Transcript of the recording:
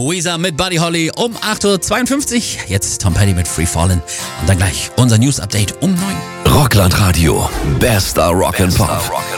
Weezer mit Buddy Holly um 8.52 Uhr. Jetzt Tom Petty mit Free Fallin'. Und dann gleich unser News-Update um 9 Uhr. Rockland Radio. Bester Rock and Pop.